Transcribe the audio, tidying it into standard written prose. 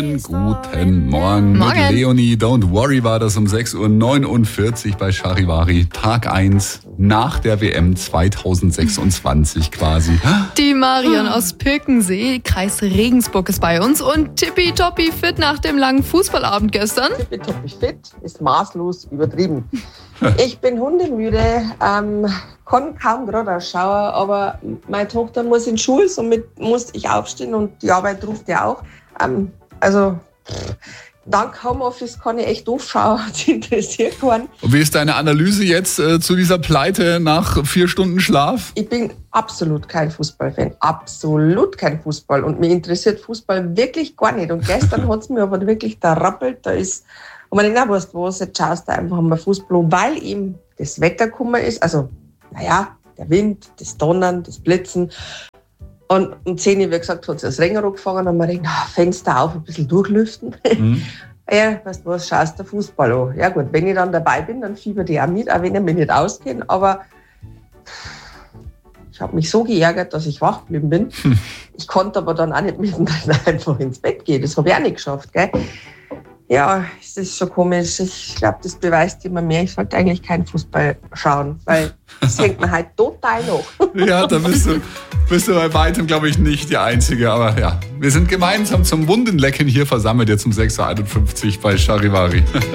Guten Morgen. Mit Leonie, Don't Worry war das um 6.49 Uhr bei Charivari. Tag 1 nach der WM 2026 quasi. Die Marion aus Pilkensee, Kreis Regensburg, ist bei uns und tippitoppi fit nach dem langen Fußballabend gestern. Tippitoppi fit ist maßlos übertrieben. Ich bin hundemüde, kann kaum gerade ausschauen, aber meine Tochter muss in die Schule, somit muss ich aufstehen und die Arbeit ruft ja auch. Dank Homeoffice kann ich echt doof schauen, das interessiert keinen. Und wie ist deine Analyse jetzt zu dieser Pleite nach 4 Stunden Schlaf? Ich bin absolut kein Fußballfan, absolut kein Fußball und mir interessiert Fußball wirklich gar nicht. Und gestern hat es mir aber wirklich da rappelt, da ist, und man denkt, weißt du was, jetzt schaust du einfach mal Fußball, weil eben das Wetter gekommen ist, also naja, der Wind, das Donnern, das Blitzen. Und um 10 Uhr, wie gesagt, hat es das Regenrohr gefangen und man denkt, Fenster auf, ein bisschen durchlüften. Ja, weißt du was, schaust du Fußball an. Ja gut, wenn ich dann dabei bin, dann fiebert ich auch mit, auch wenn ich mich nicht auskenne. Aber ich habe mich so geärgert, dass ich wach geblieben bin. Ich konnte aber dann auch nicht mittendrin einfach ins Bett gehen. Das habe ich auch nicht geschafft, gell? Ja, es ist schon komisch. Ich glaube, das beweist immer mehr. Ich sollte eigentlich keinen Fußball schauen, weil das hängt mir halt total nach. Ja, da bist du bei weitem, glaube ich, nicht die Einzige. Aber ja, wir sind gemeinsam zum Wundenlecken hier versammelt, jetzt um 6.51 Uhr bei Charivari.